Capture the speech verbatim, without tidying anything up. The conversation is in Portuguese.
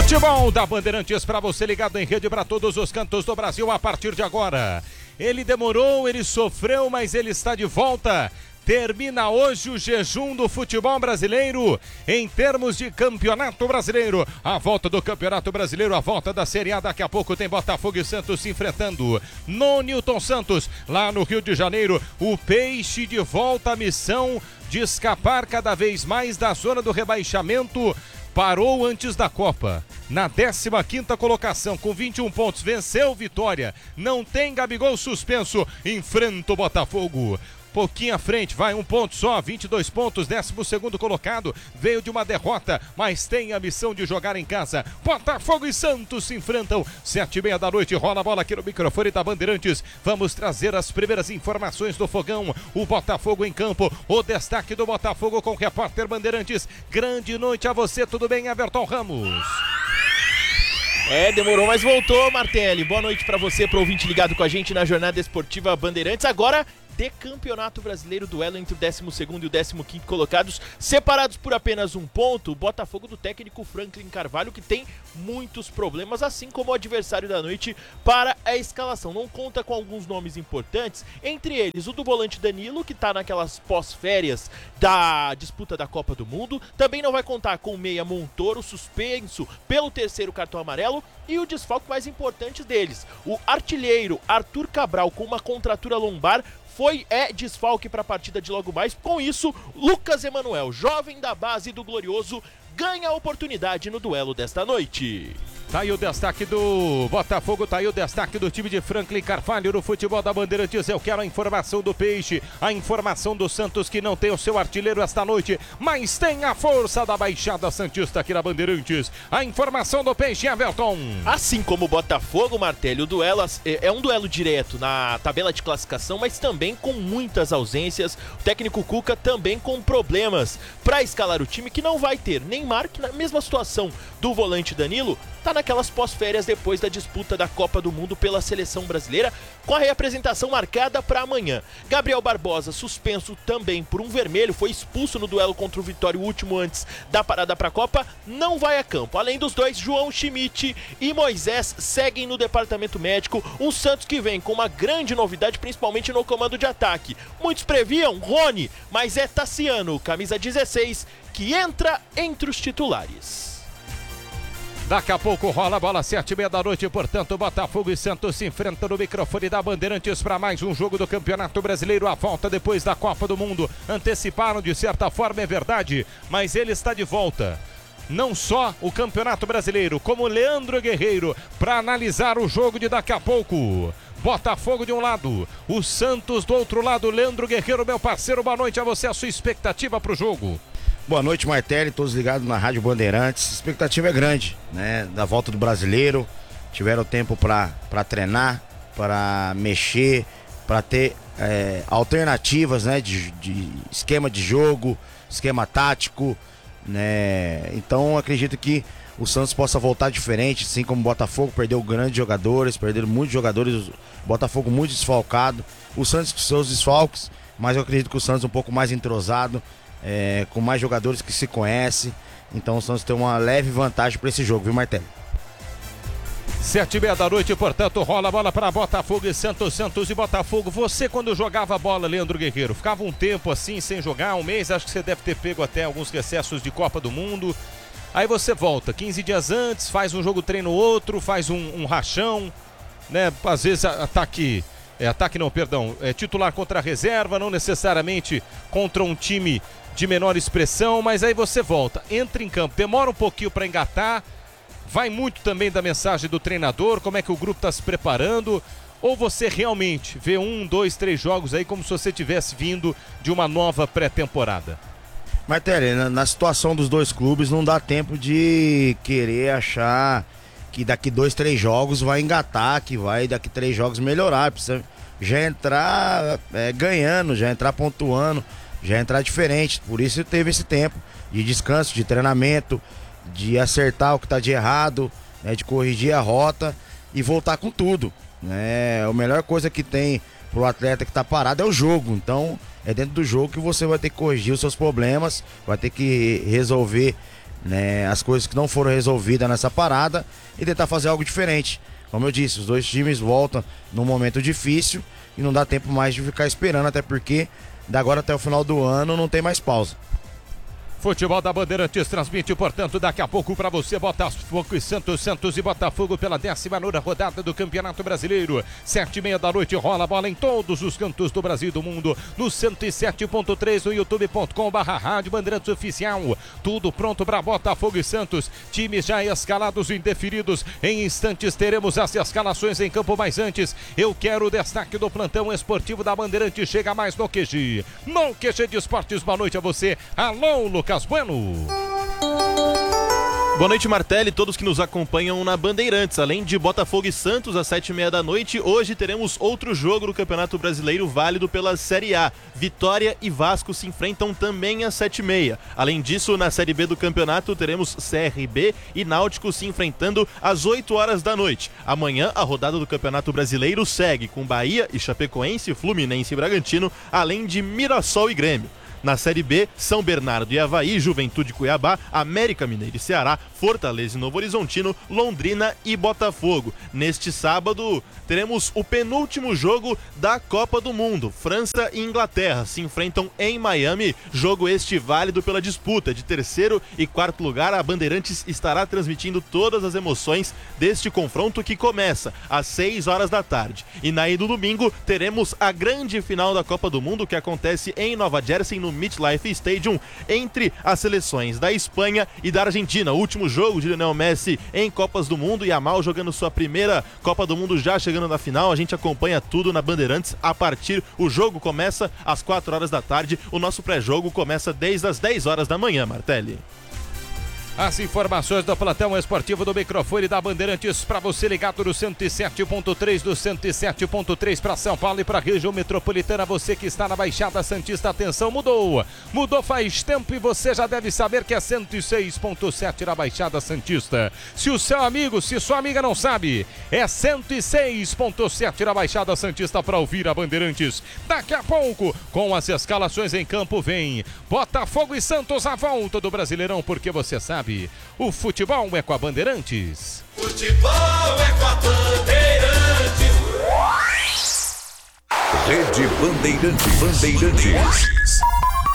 Futebol da Bandeirantes para você ligado em rede para todos os cantos do Brasil a partir de agora. Ele demorou, ele sofreu, mas ele está de volta. Termina hoje o jejum do futebol brasileiro em termos de campeonato brasileiro. A volta do campeonato brasileiro, a volta da Série A. Daqui a pouco tem Botafogo e Santos se enfrentando no Newton Santos, lá no Rio de Janeiro. O Peixe de volta à missão de escapar cada vez mais da zona do rebaixamento. Parou antes da Copa, na décima quinta colocação, com vinte e um pontos, venceu Vitória, não tem Gabigol suspenso, enfrenta o Botafogo. Pouquinho à frente, vai um ponto só, vinte e dois pontos, décimo segundo colocado, veio de uma derrota, mas tem a missão de jogar em casa. Botafogo e Santos se enfrentam, sete e meia da noite, rola a bola aqui no microfone da Bandeirantes. Vamos trazer as primeiras informações do Fogão, o Botafogo em campo, o destaque do Botafogo com o repórter Bandeirantes. Grande noite a você, tudo bem, Everton Ramos? É, demorou, mas voltou, Martelli. Boa noite pra você, pro ouvinte ligado com a gente na Jornada Esportiva Bandeirantes. Agora, de Campeonato Brasileiro, duelo entre o décimo segundo e o décimo quinto colocados, separados por apenas um ponto. O Botafogo do técnico Franklin Carvalho, que tem muitos problemas, assim como o adversário da noite para a escalação. Não conta com alguns nomes importantes, entre eles o do volante Danilo, que tá naquelas pós-férias da disputa da Copa do Mundo. Também não vai contar com o meia Montoro, suspenso pelo terceiro cartão amarelo. E o desfalque mais importante deles, o artilheiro Arthur Cabral, com uma contratura lombar, foi é desfalque para a partida de logo mais. Com isso, Lucas Emanuel, jovem da base do Glorioso, ganha a oportunidade no duelo desta noite. Tá aí o destaque do Botafogo, tá aí o destaque do time de Franklin Carvalho no futebol da Bandeirantes. Eu quero a informação do Peixe, a informação do Santos, que não tem o seu artilheiro esta noite, mas tem a força da Baixada Santista aqui na Bandeirantes. A informação do Peixe, Everton. Assim como o Botafogo, Martelli, o duelo é um duelo direto na tabela de classificação, mas também com muitas ausências. O técnico Cuca também com problemas para escalar o time, que não vai ter Neymar, que na mesma situação do volante Danilo, tá naquelas pós-férias depois da disputa da Copa do Mundo pela seleção brasileira, com a reapresentação marcada para amanhã. Gabriel Barbosa, suspenso também por um vermelho, foi expulso no duelo contra o Vitória, o último antes da parada para a Copa, não vai a campo. Além dos dois, João Schmidt e Moisés seguem no departamento médico. Um Santos que vem com uma grande novidade, principalmente no comando de ataque. Muitos previam Rony, mas é Tassiano, camisa dezesseis, que entra entre os titulares. Daqui a pouco rola a bola, sete e meia da noite, portanto, Botafogo e Santos se enfrentam no microfone da Bandeirantes para mais um jogo do Campeonato Brasileiro, a volta depois da Copa do Mundo. Anteciparam de certa forma, é verdade, mas ele está de volta. Não só o Campeonato Brasileiro, como Leandro Guerreiro, para analisar o jogo de daqui a pouco. Botafogo de um lado, o Santos do outro lado. Leandro Guerreiro, meu parceiro, boa noite a você, a sua expectativa para o jogo. Boa noite, Martelli, todos ligados na Rádio Bandeirantes. A expectativa é grande, né? Da volta do brasileiro. Tiveram tempo para treinar, para mexer, para ter é, alternativas, né? De, de esquema de jogo, esquema tático, né? Então acredito que o Santos possa voltar diferente, assim como o Botafogo perdeu grandes jogadores, perderam muitos jogadores, o Botafogo muito desfalcado, o Santos com seus desfalques, mas eu acredito que o Santos um pouco mais entrosado, É, com mais jogadores que se conhecem. Então o Santos tem uma leve vantagem para esse jogo, viu, Martelli? Sete e meia da noite, portanto, rola a bola para Botafogo e Santos, Santos e Botafogo. Você, quando jogava bola, Leandro Guerreiro, ficava um tempo assim sem jogar, um mês, acho que você deve ter pego até alguns recessos de Copa do Mundo. Aí você volta quinze dias antes, faz um jogo treino outro, faz um, um rachão, né? Às vezes ataque, é, ataque não, perdão, é titular contra a reserva, não necessariamente contra um time de menor expressão, mas aí você volta, entra em campo, demora um pouquinho para engatar, vai muito também da mensagem do treinador, como é que o grupo está se preparando, ou você realmente vê um, dois, três jogos aí como se você tivesse vindo de uma nova pré-temporada? Martelli, na, na situação dos dois clubes não dá tempo de querer achar que daqui dois, três jogos vai engatar, que vai daqui três jogos melhorar, precisa já entrar é, ganhando, já entrar pontuando, já entrar diferente. Por isso teve esse tempo de descanso, de treinamento, de acertar o que está de errado, né, de corrigir a rota e voltar com tudo, né? A melhor coisa que tem pro atleta que está parado é o jogo. Então é dentro do jogo que você vai ter que corrigir os seus problemas, vai ter que resolver né, as coisas que não foram resolvidas nessa parada e tentar fazer algo diferente. Como eu disse, os dois times voltam num momento difícil e não dá tempo mais de ficar esperando, até porque da agora até o final do ano não tem mais pausa. Futebol da Bandeirantes transmite, portanto, daqui a pouco para você, Botafogo e Santos, Santos e Botafogo pela décima nona rodada do Campeonato Brasileiro. Sete e meia da noite rola a bola em todos os cantos do Brasil e do mundo, no cento e sete ponto três, no youtube ponto com barra rádio Bandeirantes Oficial. Tudo pronto para Botafogo e Santos, times já escalados e indefinidos. Em instantes teremos as escalações em campo, mas antes eu quero o destaque do plantão esportivo da Bandeirantes. Chega mais no Q G. No Q G de Esportes, boa noite a você. Alô, Lucas Bueno. Boa noite, Martelli, todos que nos acompanham na Bandeirantes. Além de Botafogo e Santos às sete e meia da noite, hoje teremos outro jogo do Campeonato Brasileiro válido pela Série A. Vitória e Vasco se enfrentam também às sete e meia. Além disso, na Série B do campeonato, teremos C R B e Náutico se enfrentando às oito horas da noite. Amanhã, a rodada do Campeonato Brasileiro segue com Bahia e Chapecoense, Fluminense e Bragantino, além de Mirassol e Grêmio. Na Série B, São Bernardo e Avaí, Juventude e Cuiabá, América Mineiro e Ceará, Fortaleza e Novo Horizontino, Londrina e Botafogo. Neste sábado, teremos o penúltimo jogo da Copa do Mundo. França e Inglaterra se enfrentam em Miami, jogo este válido pela disputa de terceiro e quarto lugar. A Bandeirantes estará transmitindo todas as emoções deste confronto, que começa às seis horas da tarde. E na do domingo, teremos a grande final da Copa do Mundo, que acontece em Nova Jersey, no MetLife Stadium, entre as seleções da Espanha e da Argentina. O último jogo de Lionel Messi em Copas do Mundo, e Yamal jogando sua primeira Copa do Mundo, já chegando na final. A gente acompanha tudo na Bandeirantes a partir, o jogo começa às quatro horas da tarde, o nosso pré-jogo começa desde as dez horas da manhã, Martelli. As informações do plantão esportivo do microfone da Bandeirantes para você ligado no cento e sete ponto três, do cento e sete ponto três para São Paulo e para a região metropolitana. Você que está na Baixada Santista, atenção, mudou. Mudou faz tempo e você já deve saber que é cento e seis ponto sete na Baixada Santista. Se o seu amigo, se sua amiga não sabe, é cento e seis ponto sete na Baixada Santista para ouvir a Bandeirantes. Daqui a pouco, com as escalações em campo, vem Botafogo e Santos, a volta do Brasileirão, porque você sabe, o futebol é com a Bandeirantes. Futebol é com a Bandeirantes. Rede Bandeirantes. Bandeirantes.